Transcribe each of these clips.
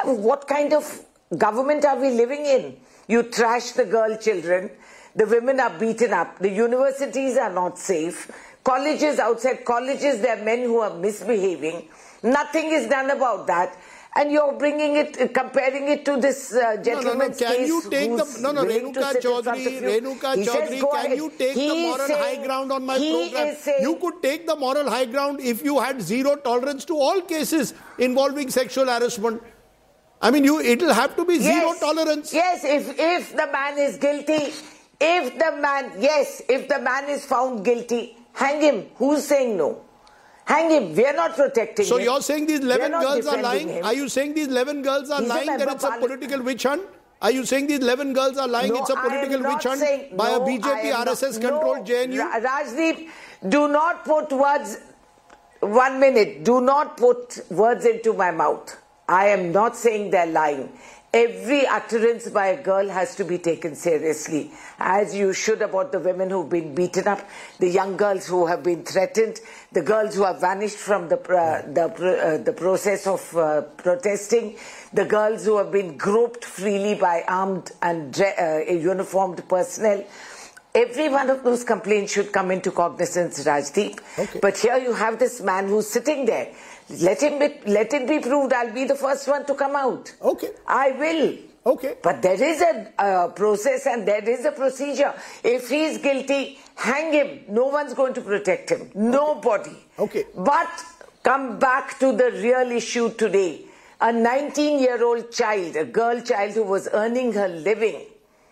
What kind of government are we living in? You trash the girl children. The women are beaten up. The universities are not safe. Colleges, outside colleges, there are men who are misbehaving. Nothing is done about that. And you're bringing it, comparing it to this gentleman's case. Can you take Renuka Chaudhary, can you take the moral high ground on my program? You could take the moral high ground if you had zero tolerance to all cases involving sexual harassment. I mean, it'll have to be zero tolerance. Yes, if the man is guilty, if the man is found guilty, hang him. Who's saying no? Hang him. We are not protecting him. So you're saying these 11 girls are lying? Him. Are you saying these 11 girls are lying that it's a political witch hunt? Are you saying these 11 girls are lying it's a political witch hunt by a BJP RSS-controlled JNU? Rajdeep, do not put words... 1 minute. Do not put words into my mouth. I am not saying they're lying. Every utterance by a girl has to be taken seriously, as you should about the women who've been beaten up, the young girls who have been threatened, the girls who have vanished from the process of protesting, the girls who have been groped freely by armed and uniformed personnel. Every one of those complaints should come into cognizance, Rajdeep. Okay. But here you have this man who's sitting there. Let it be proved. I'll be the first one to come out. Okay. I will. Okay. But there is a process and there is a procedure. If he's guilty, hang him. No one's going to protect him. Nobody. Okay. But come back to the real issue today. A 19-year-old child, a girl child who was earning her living.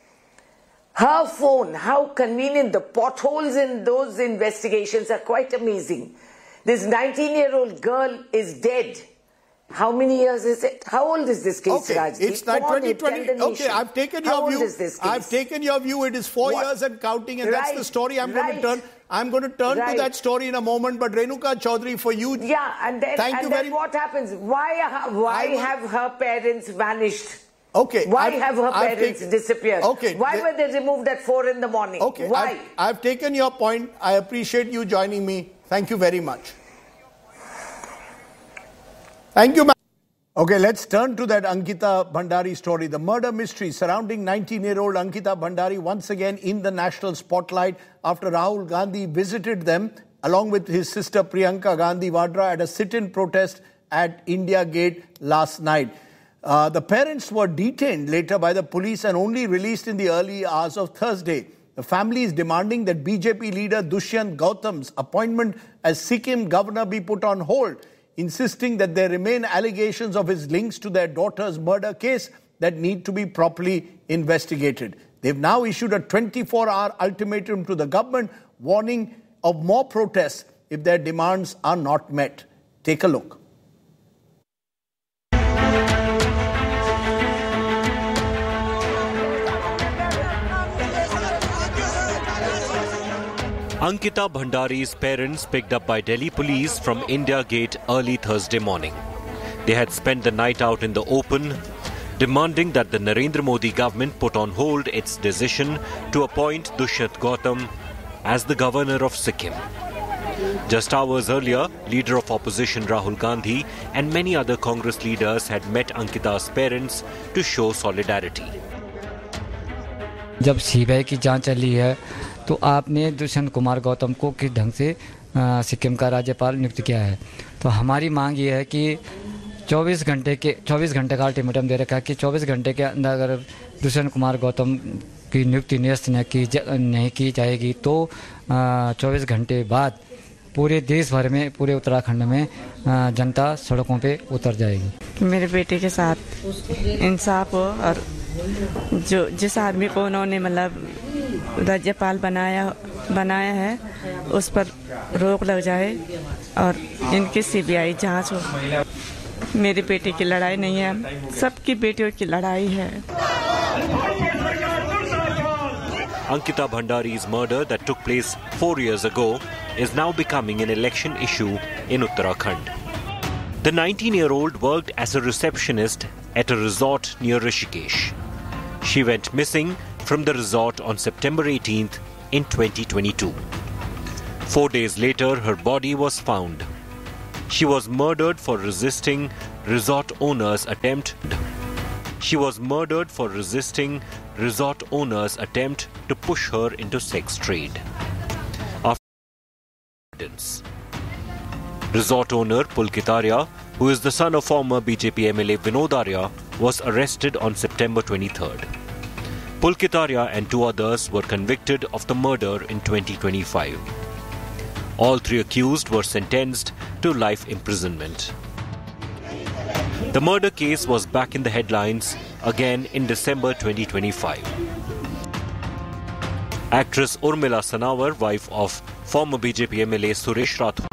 Her phone, how convenient. The potholes in those investigations are quite amazing. This 19-year-old girl is dead. How many years is it? How old is this case, Rajdeep? It's 2020. Okay, I've taken your view. How old is this case? I've taken your view. It is 4 years and counting, and that's the story I'm going to turn. I'm going to turn to that story in a moment. But Renuka Chaudhary, for you, and then what happens? Why have her parents vanished? Okay. Why have her parents disappeared? Okay. Why were they removed at 4 in the morning? Okay. Why? I've taken your point. I appreciate you joining me. Thank you very much. Thank you, ma'am. Okay, let's turn to that Ankita Bhandari story. The murder mystery surrounding 19-year-old Ankita Bhandari once again in the national spotlight after Rahul Gandhi visited them along with his sister Priyanka Gandhi Vadra at a sit-in protest at India Gate last night. The parents were detained later by the police and only released in the early hours of Thursday. The family is demanding that BJP leader Dushyant Gautam's appointment as Sikkim governor be put on hold, insisting that there remain allegations of his links to their daughter's murder case that need to be properly investigated. They've now issued a 24-hour ultimatum to the government, warning of more protests if their demands are not met. Take a look. Ankita Bhandari's parents picked up by Delhi police from India Gate early Thursday morning. They had spent the night out in the open, demanding that the Narendra Modi government put on hold its decision to appoint Dushyant Gautam as the governor of Sikkim. Just hours earlier, leader of opposition Rahul Gandhi and many other Congress leaders had met Ankita's parents to show solidarity. जब CBI की जांच चली है तो आपने दुष्यंत कुमार गौतम को किस ढंग से सिक्किम का राज्यपाल नियुक्त किया है। तो हमारी मांग ये है कि 24 घंटे का अल्टीमेटम दे रखा है कि 24 घंटे के अंदर अगर दुष्यंत कुमार गौतम की नियुक्ति निरस्त नहीं की जाएगी तो 24 घंटे बाद पूरे देश भर में, पूरे उत्तराखंड में जनता सड़कों पे उतर जाएगी। मेरे बेटे के साथ इंसाफ हो और जिस आदमी को उन्होंने मतलब राज्यपाल बनाया है उस पर रोक लग जाए और इनकी सीबीआई जांच हो। मेरे बेटे की लड़ाई नहीं है, सबकी बेटियों की लड़ाई है। Ankita Bhandari's murder that took place 4 years ago is now becoming an election issue in Uttarakhand. The 19-year-old worked as a receptionist at a resort near Rishikesh. She went missing from the resort on September 18th in 2022. 4 days later, her body was found. She was murdered for resisting resort owner's attempt. She was murdered for resisting resort owner's attempt to push her into sex trade. Resort owner Pulkit Arya, who is the son of former BJP MLA Vinod Arya, was arrested on September 23rd. Pulkit Arya and 2 others were convicted of the murder in 2025. All 3 accused were sentenced to life imprisonment. The murder case was back in the headlines again in December 2025. Actress Urmila Sanawar, wife of former BJP MLA Suresh Rathod,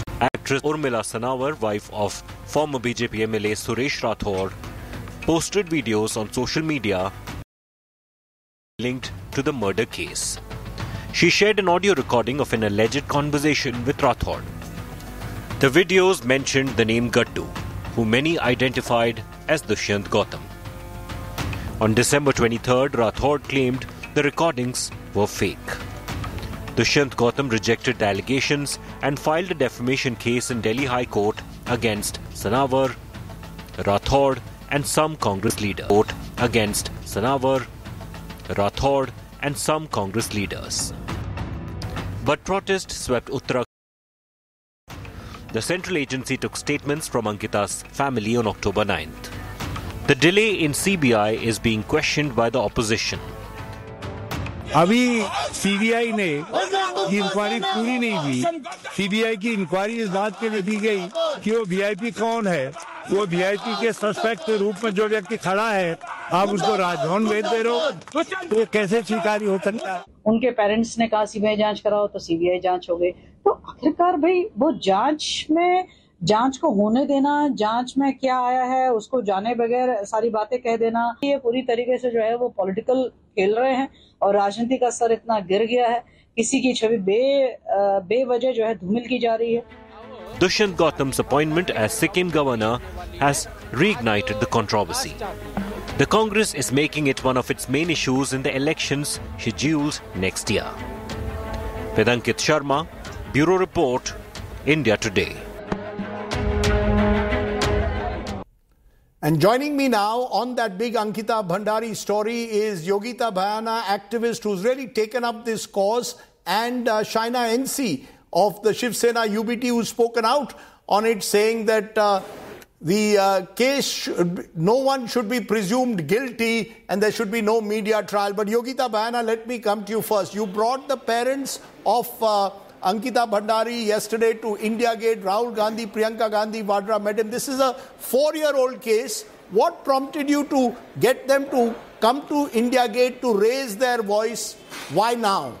posted videos on social media linked to the murder case. She shared an audio recording of an alleged conversation with Rathod. The videos mentioned the name Gattu, who many identified as Dushyant Gautam. On December 23rd, Rathod claimed the recordings were fake. Dushyant Gautam rejected the allegations and filed a defamation case in Delhi High Court against Sanawar, Rathod and some Congress leaders. But protests swept Uttarakhand. The central agency took statements from Ankita's family on October 9th. The delay in CBI is being questioned by the opposition. अभी CBI ने ये inquiry पूरी नहीं हुई. CBI की inquiry इस बात के लिए दी गई कि वो वीआईपी कौन है. वो वीआईपी के सस्पेक्ट के रूप में जो व्यक्ति खड़ा है, आप उसको राजभवन भेज दे रहे हो, तो ये कैसे स्वीकार्य हो सकता है. उनके पेरेंट्स ने कहा सीबीआई जांच कराओ, तो सीबीआई जांच हो गई. तो आखिरकार भाई वो जांच को होने देना, जांच में क्या आया है उसको जाने बगैर सारी बातें कह देना, ये पूरी तरीके से जो है वो पॉलिटिकल खेल रहे हैं और राजनीति का स्तर इतना गिर गया है, किसी की छवि बेवजह जो है धूमिल की जा रही है. Dushyant Gautam's appointment as Sikkim governor has reignited the controversy. The Congress is making it one of its main issues in the elections scheduled next year. With Ankit Sharma, Bureau Report, India Today. And joining me now on that big Ankita Bhandari story is Yogita Bhayana, activist who's really taken up this cause, and Shaina NC of the Shiv Sena UBT, who's spoken out on it, saying that the case, no one should be presumed guilty and there should be no media trial. But Yogita Bhayana, let me come to you first. You brought the parents of Ankita Bhandari yesterday to India Gate. Rahul Gandhi, Priyanka Gandhi, Vadra met him. This is a 4-year-old case. What prompted you to get them to come to India Gate to raise their voice? Why now?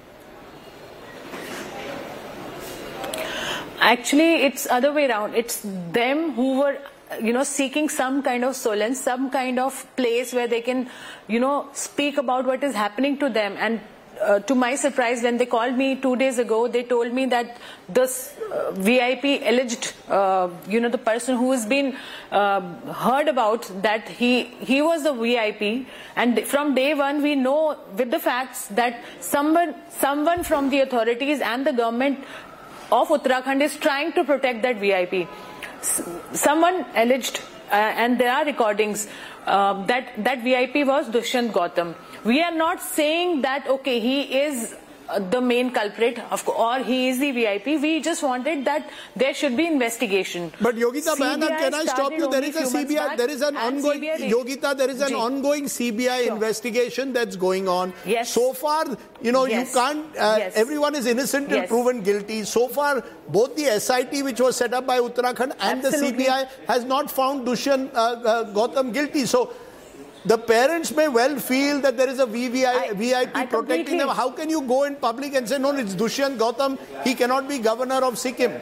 Actually, it's other way around. It's them who were, seeking some kind of solace, some kind of place where they can, speak about what is happening to them. And to my surprise, when they called me 2 days ago, they told me that this VIP alleged, the person who has been heard about, that he was a VIP, and from day one we know with the facts that someone from the authorities and the government of Uttarakhand is trying to protect that VIP. Someone alleged, and there are recordings, that VIP was Dushyant Gautam. We are not saying that, okay, he is the main culprit or he is the VIP. We just wanted that there should be investigation. But Yogita Bhayana, can I stop you? There is a CBI, there is an ongoing, Yogita, there is an ongoing CBI investigation that's going on. Yes. So far, you can't, everyone is innocent and proven guilty. So far, both the SIT, which was set up by Uttarakhand, and the CBI has not found Dushyant Gautam guilty. So the parents may well feel that there is a VIP protecting them. How can you go in public and say, no, it's Dushyant Gautam, he cannot be governor of Sikkim?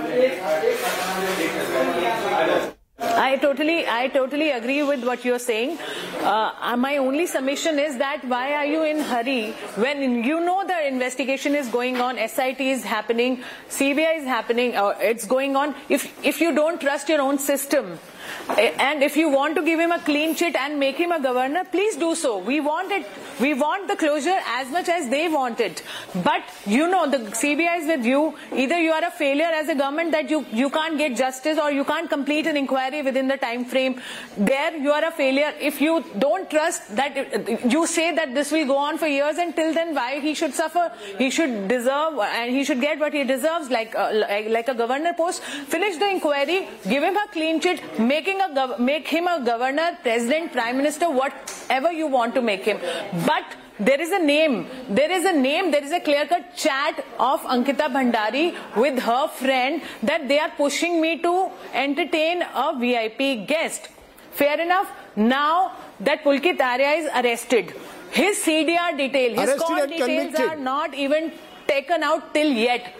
I totally agree with what you're saying. My only submission is that why are you in hurry when you know the investigation is going on, SIT is happening, CBI is happening, it's going on. If you don't trust your own system, And if you want to give him a clean chit and make him a governor, please do so. We want it. We want the closure as much as they want it. But you know, the CBI is with you. Either you are a failure as a government that you can't get justice, or you can't complete an inquiry within the time frame. There you are a failure. If you don't trust that, you say that this will go on for years, and till then why he should suffer? He should deserve, and he should get what he deserves, like a governor post. Finish the inquiry, give him a clean chit, make him a governor, president, prime minister, whatever you want to make him. But there is a name, there is a clear-cut chat of Ankita Bhandari with her friend that they are pushing me to entertain a VIP guest. Fair enough. Now that Pulkit Arya is arrested, his CDR detail, his call details are not even taken out till yet.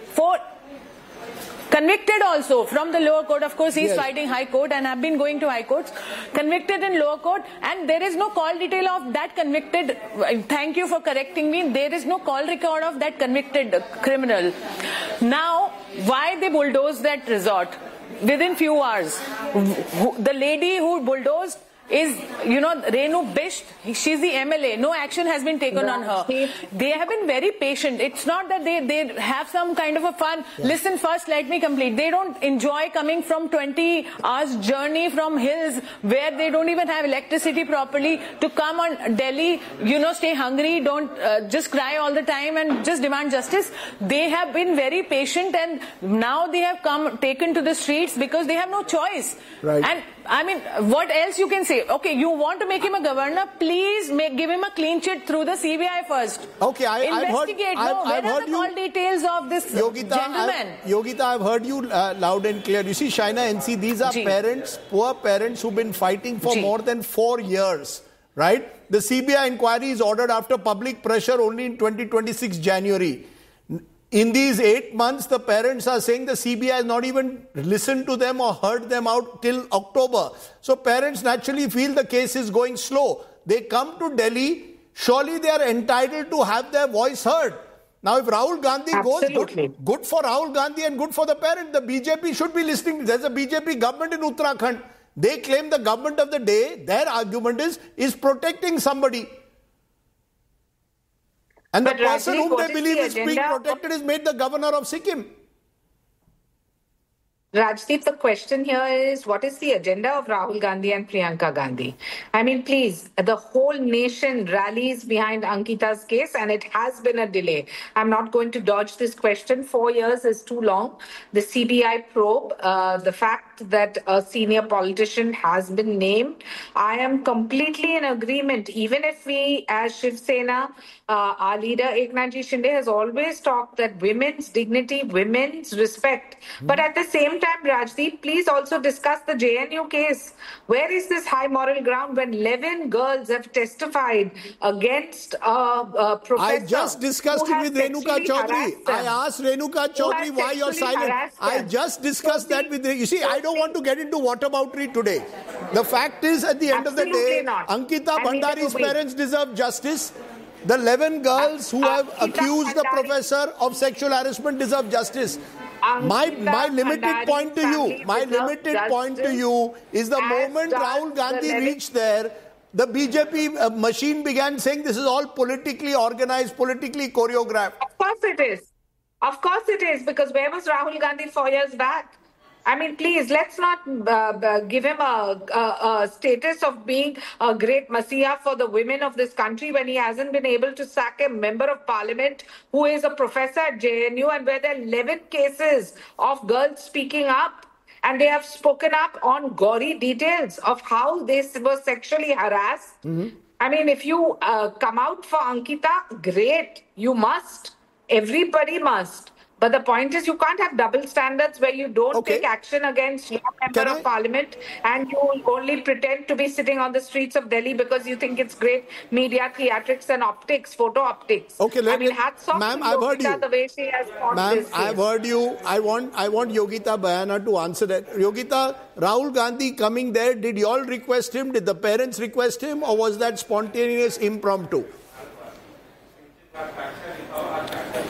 Convicted also from the lower court. Of course, he's fighting high court and have been going to high courts. Convicted in lower court, and there is no call detail of that convicted. Thank you for correcting me. There is no call record of that convicted criminal. Now, why they bulldozed that resort within few hours? The lady who bulldozed is, Renu Bisht. She's the MLA. No action has been taken on her. They have been very patient. It's not that they have some kind of a fun. Yeah. Listen first, let me complete. They don't enjoy coming from 20 hours journey from hills where they don't even have electricity properly to come on Delhi, stay hungry, don't just cry all the time and just demand justice. They have been very patient, and now they have taken to the streets because they have no choice. Right. And I mean, what else you can say? Okay, you want to make him a governor? Please give him a clean chit through the CBI first. Okay, I've heard the call details of this gentleman? Yogita, I've heard you loud and clear. You see, Shaina NC, these are parents, poor parents who've been fighting for more than 4 years, right? The CBI inquiry is ordered after public pressure only in 2026 January. In these 8 months, the parents are saying the CBI has not even listened to them or heard them out till October. So parents naturally feel the case is going slow. They come to Delhi, surely they are entitled to have their voice heard. Now, if Rahul Gandhi goes, good for Rahul Gandhi and good for the parent. The BJP should be listening. There's a BJP government in Uttarakhand. They claim the government of the day, their argument is protecting somebody. And the person whom they believe is being protected is made the governor of Sikkim. Rajdeep, the question here is, what is the agenda of Rahul Gandhi and Priyanka Gandhi? I mean, please, the whole nation rallies behind Ankita's case, and it has been a delay. I'm not going to dodge this question. 4 years is too long. The CBI probe, the fact that a senior politician has been named, I am completely in agreement. Even if we, as Shiv Sena, our leader Eknath Ji Shinde has always talked that women's dignity, women's respect. But at the same time, Rajdeep, please also discuss the JNU case. Where is this high moral ground when 11 girls have testified against a professor? I just discussed it with Renuka Chaudhary. I asked Renuka Chaudhary why you're silent. I just discussed that with you. See, I don't want to get into whataboutery today. The fact is, at the end of the day, Ankita Bhandari's parents deserve justice. The 11 girls who have accused the professor of sexual harassment deserve justice. My limited point to you is the moment Rahul Gandhi reached there, the BJP machine began saying this is all politically organized, politically choreographed. Of course it is. Of course it is, because where was Rahul Gandhi 4 years back? I mean, please, let's not give him a status of being a great messiah for the women of this country when he hasn't been able to sack a member of parliament who is a professor at JNU, and where there are 11 cases of girls speaking up, and they have spoken up on gory details of how they were sexually harassed. I mean, if you come out for Ankita, great. You must. Everybody must. But the point is, you can't have double standards where you don't take action against your member of parliament and you only pretend to be sitting on the streets of Delhi because you think it's great media, theatrics and optics, photo optics. Okay, hats off to Yogita, the way she has fought this case. I've heard you. I want Yogita Bayana to answer that. Yogita, Rahul Gandhi coming there, did you all request him? Did the parents request him? Or was that spontaneous, impromptu?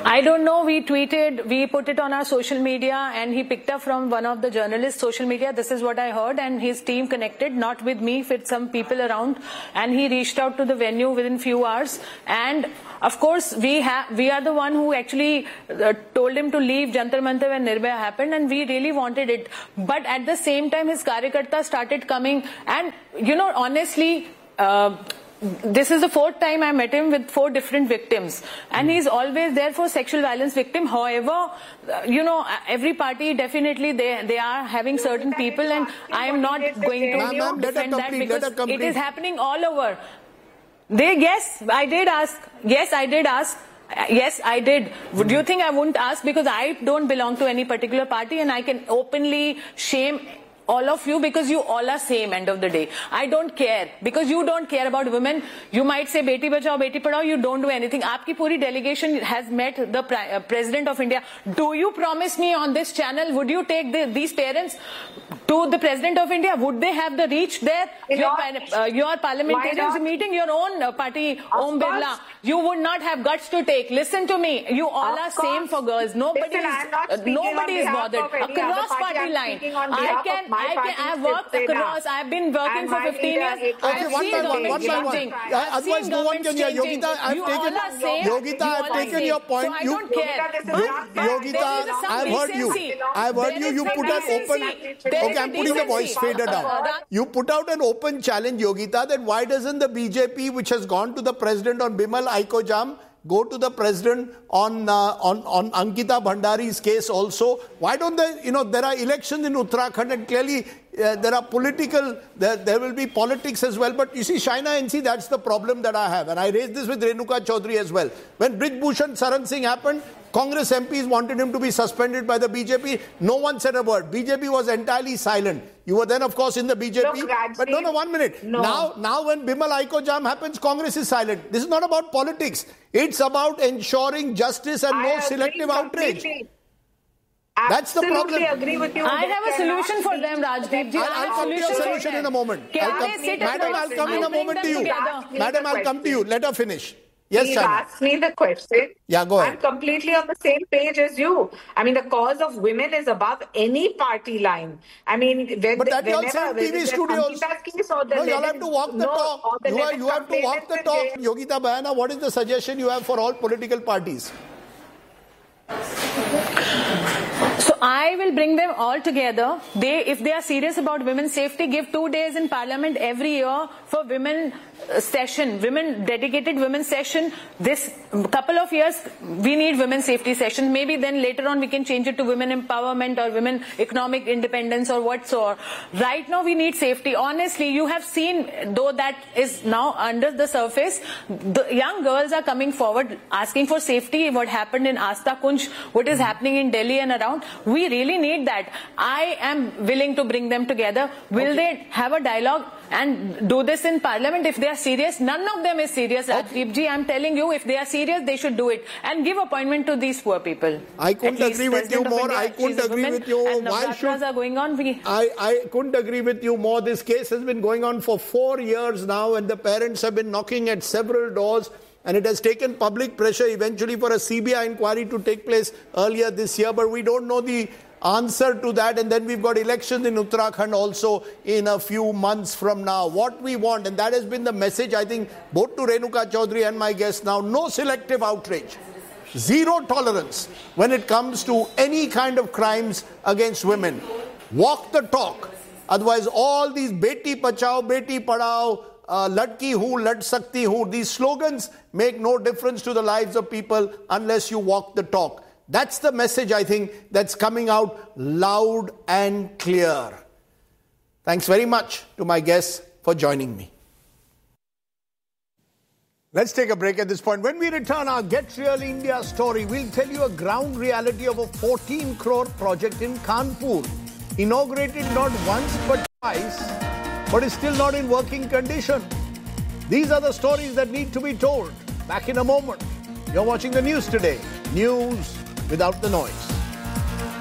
I don't know. We tweeted, we put it on our social media, and he picked up from one of the journalists' social media. This is what I heard, and his team connected, not with me, with some people around, and he reached out to the venue within few hours. And of course, we are the one who actually told him to leave Jantar Mantar when Nirbhaya happened, and we really wanted it. But at the same time, his Karyakartas started coming, and honestly, this is the 4th time I met him with 4 different victims, and he's always there for sexual violence victim. However, every party definitely they are having certain people, and I am not going to defend that because it is happening all over. Yes, I did ask. Yes, I did ask. Yes, I did. Do you think I wouldn't ask? Because I don't belong to any particular party, and I can openly shame all of you because you all are same end of the day. I don't care because you don't care about women. You might say Beti Bachao, Beti Padhao, you don't do anything. Aapki puri delegation has met the President of India. Do you promise me on this channel, would you take these parents to the President of India? Would they have the reach there? Your parliamentarians meeting your own party, Om Birla. You would not have guts to take. Listen to me. You all are same for girls. Nobody is bothered. Across party line. I've worked across. I've been working for 15 years. Okay, one by one. Otherwise, no one can hear. Yogita, I've taken your point. I don't care. Yogita, I've heard you. I've heard you. You put an open. Okay, I'm putting the voice fader down. You put out an open challenge, Yogita, that why doesn't the BJP, which has gone to the president on Bimal Aiko-Jam, go to the president on Ankita Bhandari's case also? Why don't they, there are elections in Uttarakhand, and clearly there are there will be politics as well. But you see, Shaina NC, that's the problem that I have. And I raised this with Renuka Chaudhary as well. When Brij Bhushan Saran Singh happened, Congress MPs wanted him to be suspended by the BJP. No one said a word. BJP was entirely silent. You were then, of course, in the BJP. Look, but no, 1 minute. No. Now when Bimal Aiko-Jam happens, Congress is silent. This is not about politics. It's about ensuring justice and no selective outrage. That's the problem. Agree with you. I have a solution for them, Rajdeep. I'll come to your solution in a moment. Madam, I'll come in a moment to you. Madam, I'll come to you. Let her finish. Yes, He asked me the question. Yeah, go ahead. I'm completely on the same page as you. I mean, the cause of women is above any party line. I mean, but that you all say in TV studios. No, you all have to walk the talk. You have to walk the talk. Yogita Bayana, what is the suggestion you have for all political parties? So I will bring them all together. If they are serious about women's safety, give 2 days in Parliament every year for women session, dedicated women's session. This couple of years, we need women's safety sessions. Maybe then later on we can change it to women empowerment or women economic independence or whatsoever. Right now we need safety. Honestly, you have seen, though that is now under the surface, the young girls are coming forward asking for safety. What happened in Asta Kunj, what is happening in Delhi and around, we really need that. I am willing to bring them together. Will they have a dialogue and do this in Parliament if they are serious? None of them is serious, Rajdeep ji. I'm telling you, if they are serious, they should do it and give appointment to these poor people. I couldn't agree with you more. I couldn't agree with you. Why should are going on? I couldn't agree with you more. This case has been going on for 4 years now, and the parents have been knocking at several doors. And it has taken public pressure eventually for a CBI inquiry to take place earlier this year. But we don't know the answer to that. And then we've got elections in Uttarakhand also in a few months from now. What we want, and that has been the message, I think, both to Renuka Chaudhary and my guest now, no selective outrage. Zero tolerance when it comes to any kind of crimes against women. Walk the talk. Otherwise, all these Beti Bachao, Beti Padhao, Ladki Hu, Lad Sakti Hu, these slogans make no difference to the lives of people unless you walk the talk. That's the message, I think, that's coming out loud and clear. Thanks very much to my guests for joining me. Let's take a break at this point. When we return, our Get Real India story, we'll tell you a ground reality of a 14 crore project in Kanpur. Inaugurated not once but twice, but is still not in working condition. These are the stories that need to be told. Back in a moment. You're watching the news today. News without the noise.